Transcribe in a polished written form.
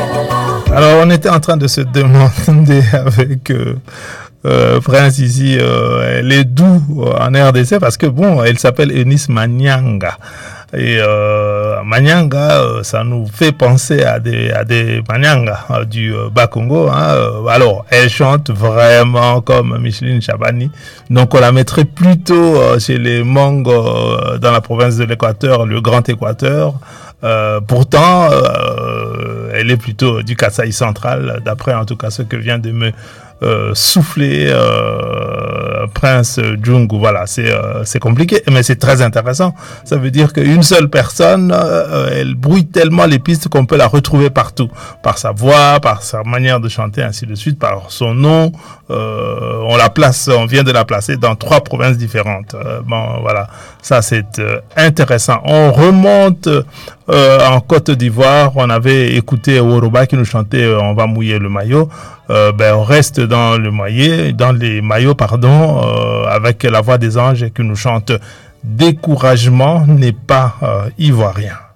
Alors, on était en train de se demander avec Prince ici, elle est d'où en RDC parce que bon, elle s'appelle Eunice Manyanga. Et Manyanga, ça nous fait penser à des Manyanga du Bas-Congo. Alors, elle chante vraiment comme Micheline Chabani. Donc, on la mettrait plutôt chez les Hmong dans la province de l'Équateur, le Grand Équateur. Pourtant, elle est plutôt du Kasaï central, d'après en tout cas ce que vient de me souffler Prince Jungu. Voilà, c'est compliqué, mais c'est très intéressant. Ça veut dire qu'une seule personne, elle brouille tellement les pistes qu'on peut la retrouver partout, par sa voix, par sa manière de chanter, ainsi de suite, par son nom. On vient de la placer dans 3 provinces différentes. Bon, voilà, ça c'est intéressant. On remonte en Côte d'Ivoire. On avait écouté Woroba qui nous chantait On va mouiller le maillot. On reste dans les maillots, avec la voix des anges qui nous chante Découragement n'est pas ivoirien.